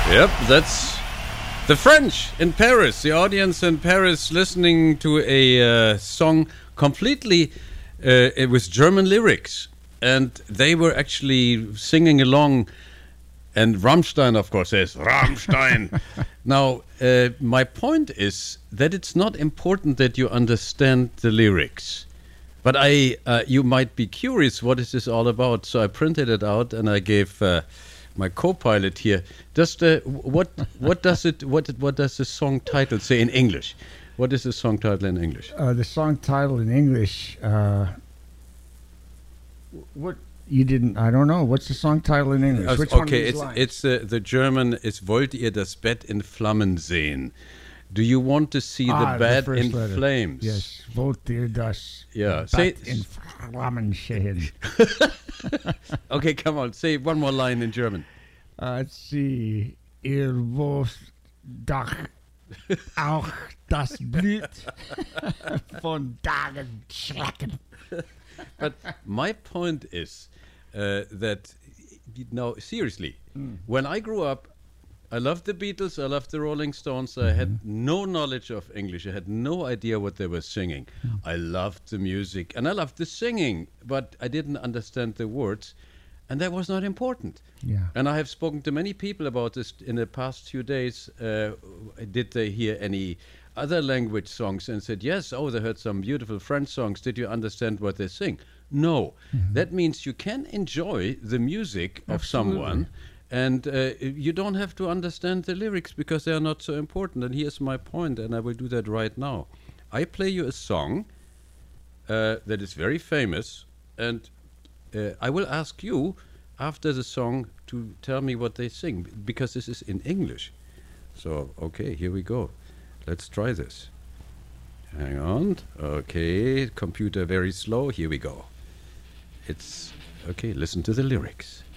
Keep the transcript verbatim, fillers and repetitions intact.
Yep, that's the French in Paris. The audience in Paris listening to a uh, song completely uh, it was German lyrics, and they were actually singing along. And Rammstein, of course, says Rammstein. Now, uh, my point is that it's not important that you understand the lyrics. But I, uh, you might be curious, what is this all about? So I printed it out and I gave uh, my co-pilot here. Does the what what does it what what does the song title say in English? What is the song title in English? Uh, the song title in English. Uh, what you didn't? I don't know. What's the song title in English? Which okay, one of these it's lines? it's uh, the German. Is wollt ihr das Bett in Flammen sehen? Do you want to see ah, the bed first in letter. flames? Yes. Wollt ihr das Yeah. Bett Say in Flammen sehen? Okay, come on. Say one more line in German. Uh, let's see. Ihr wollt doch auch das Blut von Tagen schrecken. But my point is uh, that, you know, seriously, mm. when I grew up, I loved the Beatles, I loved the Rolling Stones. I mm-hmm. had no knowledge of English. I had no idea what they were singing. Mm. I loved the music and I loved the singing, but I didn't understand the words, and that was not important. Yeah. And I have spoken to many people about this in the past few days. Uh, did they hear any other language songs? And said, yes, oh, they heard some beautiful French songs. Did you understand what they sing? No. Mm-hmm. That means you can enjoy the music of Absolutely. someone, and uh, you don't have to understand the lyrics because they are not so important. And here's my point, and I will do that right now. I play you a song uh, that is very famous, and uh, I will ask you after the song to tell me what they sing, because this is in English. So, okay, here we go. Let's try this. Hang on. Okay, computer very slow. Here we go. It's, okay, listen to the lyrics.